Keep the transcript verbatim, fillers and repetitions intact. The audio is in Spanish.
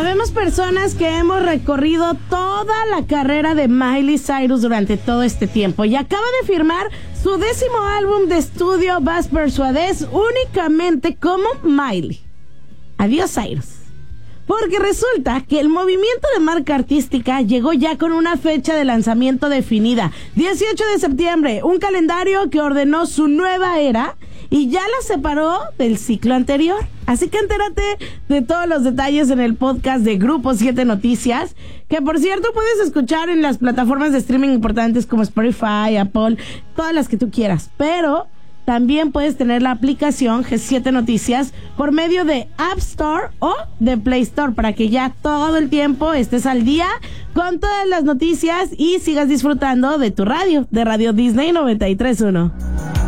Habemos personas que hemos recorrido toda la carrera de Miley Cyrus durante todo este tiempo y acaba de firmar su décimo álbum de estudio, Vas Persuades, únicamente como Miley. Adiós, Cyrus. Porque resulta que el movimiento de marca artística llegó ya con una fecha de lanzamiento definida, dieciocho de septiembre, un calendario que ordenó su nueva era y ya la separó del ciclo anterior. Así que entérate de todos los detalles en el podcast de Grupo siete Noticias, que por cierto puedes escuchar en las plataformas de streaming importantes como Spotify, Apple, todas las que tú quieras, pero también puedes tener la aplicación G siete Noticias por medio de App Store o de Play Store para que ya todo el tiempo estés al día con todas las noticias y sigas disfrutando de tu radio, de Radio Disney noventa y tres punto uno.